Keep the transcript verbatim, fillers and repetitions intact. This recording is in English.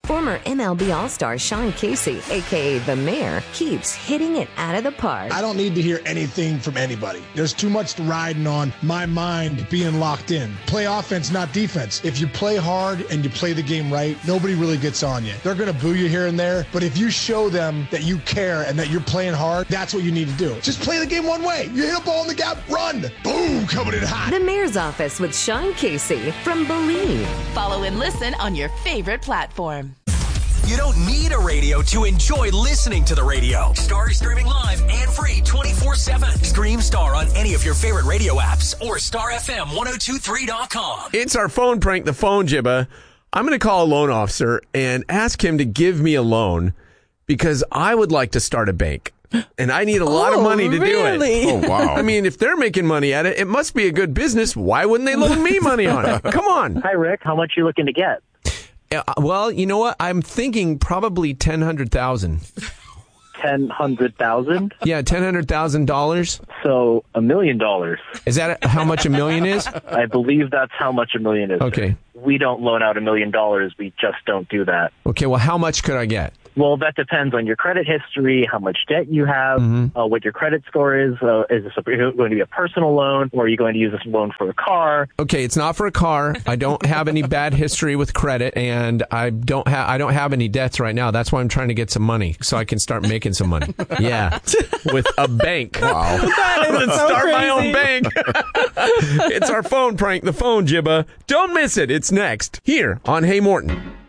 Former M L B All-Star Sean Casey, a k a. The Mayor, keeps hitting it out of the park. I don't need to hear anything from anybody. There's too much riding on my mind being locked in. Play offense, not defense. If you play hard and you play the game right, nobody really gets on you. They're going to boo you here and there, but if you show them that you care and that you're playing hard, that's what you need to do. Just play the game one way. You hit a ball in the gap, run. Boom, coming in hot. The Mayor's Office with Sean Casey from Believe. Follow and listen on your favorite platform. You don't need a radio to enjoy listening to the radio. Star is streaming live and free twenty-four seven. Stream Star on any of your favorite radio apps or star f m ten twenty-three dot com. It's our phone prank, the phone jibba. I'm going to call a loan officer and ask him to give me a loan because I would like to start a bank. And I need a lot oh, of money to really? do it. Oh, wow. I mean, if they're making money at it, it must be a good business. Why wouldn't they loan me money on it? Come on. Hi, Rick. How much are you looking to get? Uh, well, you know what? I'm thinking probably ten hundred thousand dollars. ten hundred thousand dollars? Yeah, ten hundred thousand dollars. So a million dollars. Is that how much a million is? I believe that's how much a million is. Okay. We don't loan out a million dollars. We just don't do that. Okay, well, how much could I get? Well, that depends on your credit history, how much debt you have, mm-hmm. uh, what your credit score is. Uh, is this a, going to be a personal loan, or are you going to use this loan for a car? Okay, it's not for a car. I don't have any bad history with credit, and I don't have I don't have any debts right now. That's why I'm trying to get some money so I can start making some money. Yeah, with a bank. Wow, I'm going to so start crazy. my own bank. It's our phone prank, the phone jibba. Don't miss it. It's next here on Hey Morton.